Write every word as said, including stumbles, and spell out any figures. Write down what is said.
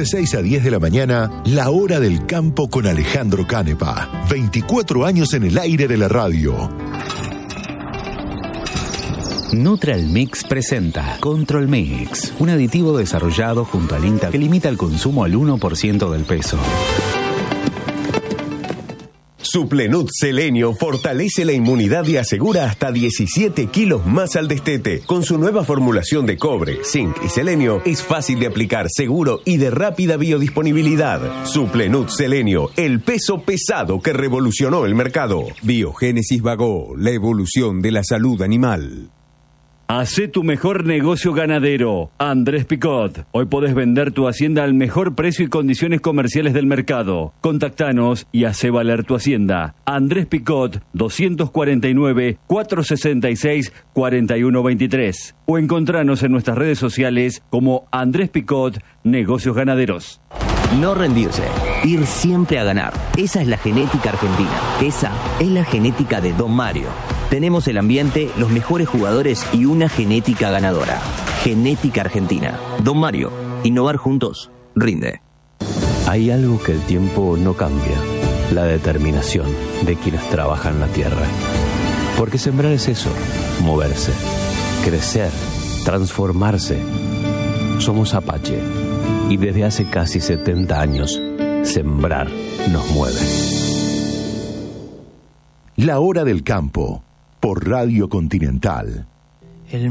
seis a diez de la mañana, La Hora del Campo con Alejandro Canepa. veinticuatro años en el aire de la radio. Nutralmix presenta Control Mix, un aditivo desarrollado junto al INTA que limita el consumo al uno por ciento del peso. Suplenut Selenio fortalece la inmunidad y asegura hasta diecisiete kilos más al destete. Con su nueva formulación de cobre, zinc y selenio, es fácil de aplicar, seguro y de rápida biodisponibilidad. Suplenut Selenio, el peso pesado que revolucionó el mercado. Biogénesis Bagó, la evolución de la salud animal. Hacé tu mejor negocio ganadero. Andrés Picot. Hoy podés vender tu hacienda al mejor precio y condiciones comerciales del mercado. Contactanos y hacé valer tu hacienda. Andrés Picot, doscientos cuarenta y nueve, cuatrocientos sesenta y seis, cuarenta y uno veintitrés. O encontranos en nuestras redes sociales como Andrés Picot, Negocios Ganaderos. No rendirse, ir siempre a ganar. Esa es la genética argentina. Esa es la genética de Don Mario. Tenemos el ambiente, los mejores jugadores y una genética ganadora. Genética Argentina. Don Mario, innovar juntos, rinde. Hay algo que el tiempo no cambia, la determinación de quienes trabajan la tierra. Porque sembrar es eso, moverse, crecer, transformarse. Somos Apache y desde hace casi setenta años, sembrar nos mueve. La Hora del Campo, por Radio Continental.